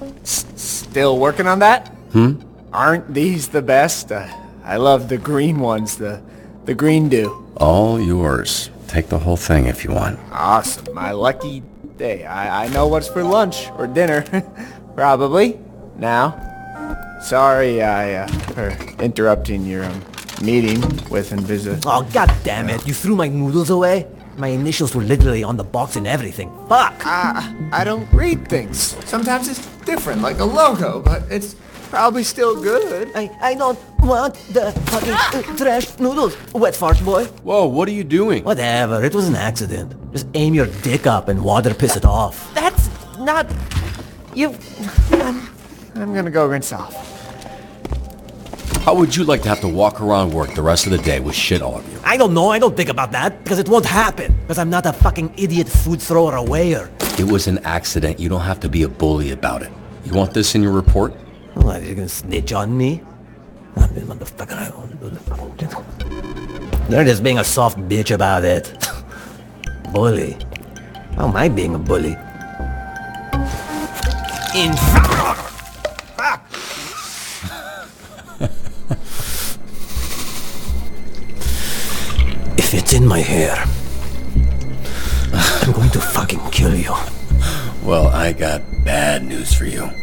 Still working on that? Aren't these the best? I love the green ones, the green dew. All yours. Take the whole thing if you want. Awesome. My lucky day. I know what's for lunch or dinner. Probably. Now. Sorry, for interrupting your, meeting with Invisa. Oh, god damn it. You threw my noodles away? My initials were literally on the box and everything. Fuck! I don't read things. Sometimes it's different, like a logo, but it's probably still good. I don't want the fucking trash noodles, wet fart boy. Whoa, what are you doing? Whatever, it was an accident. Just aim your dick up and water piss it off. That's not... You... I'm gonna go rinse off. How would you like to have to walk around work the rest of the day with shit all over you? I don't know, I don't think about that, because it won't happen. Because I'm not a fucking idiot food thrower awayer. It was an accident. You don't have to be a bully about it. You want this in your report? What, you gonna snitch on me? Motherfucker, I won't do that. They're just being a soft bitch about it. Bully? How am I being a bully? In fact... Fuck! If it's in my hair, I'm going to fucking kill you. Well, I got bad news for you.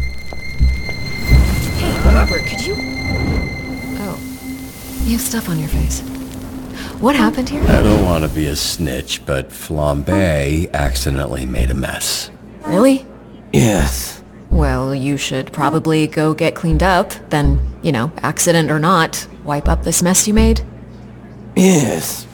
Hey, Robert, could you... Oh. You have stuff on your face. What happened here? I don't want to be a snitch, but Flambe accidentally made a mess. Really? Yes. Well, you should probably go get cleaned up, then, you know, accident or not, wipe up this mess you made. Yes.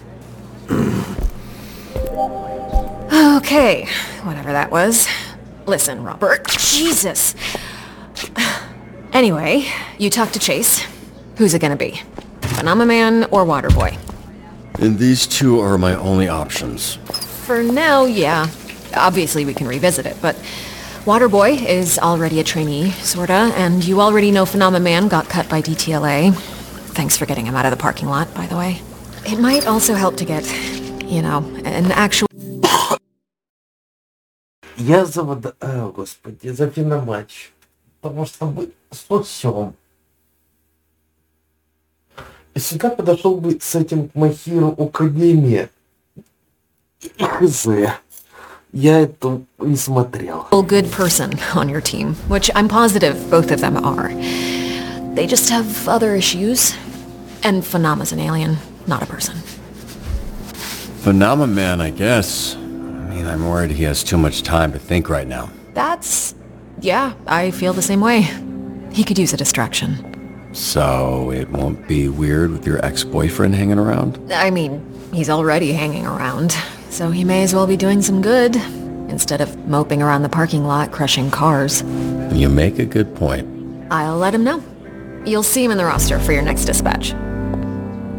Okay, whatever that was. Listen, Robert. Jesus. Anyway, you talked to Chase. Who's it gonna be? Phenomenon or Waterboy? And these two are my only options. For now, yeah. Obviously we can revisit it, but Waterboy is already a trainee, sorta, and you already know Phenomenon got cut by DTLA. Thanks for getting him out of the parking lot, by the way. It might also help to get, you know, an actual... Я господи, за финоматч. Потому что бы с лосем. Всегда подошел бы с этим к Махиру Академии. Хз. Я это не смотрел. Good person on your team, which I'm positive both of them are. They just have other issues. And Phenoma's an alien, not a person. Phenomenon, I guess. I mean, I'm worried he has too much time to think right now. That's... yeah, I feel the same way. He could use a distraction. So, it won't be weird with your ex-boyfriend hanging around? I mean, he's already hanging around, so he may as well be doing some good, instead of moping around the parking lot crushing cars. You make a good point. I'll let him know. You'll see him in the roster for your next dispatch.